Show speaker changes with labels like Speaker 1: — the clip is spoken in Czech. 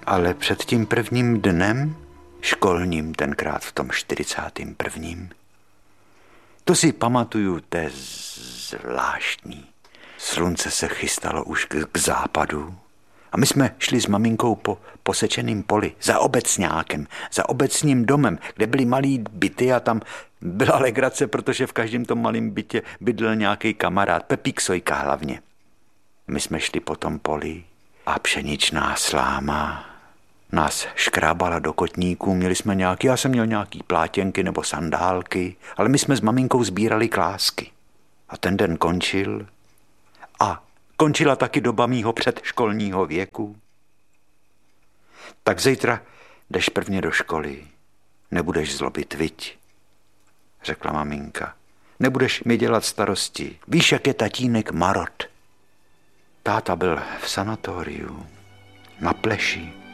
Speaker 1: Ale před tím prvním dnem, školním tenkrát v tom 41. To si pamatuju, to je zvláštní. Slunce se chystalo už k západu a my jsme šli s maminkou po posečeném poli za obecňákem, za obecním domem, kde byly malý byty a tam byla legrace, protože v každém tom malém bytě bydlel nějaký kamarád, Pepík Sojka hlavně. My jsme šli po tom poli a pšeničná sláma nás škrábala do kotníků, měli jsme nějaký, já jsem měl nějaký plátěnky nebo sandálky, ale my jsme s maminkou sbírali klásky. A ten den končil a končila taky doba mýho předškolního věku. Tak zítra jdeš prvně do školy, nebudeš zlobit, viď, řekla maminka. Nebudeš mi dělat starosti, víš, jak je tatínek marot. Táta byl v sanatoriu, na Pleši.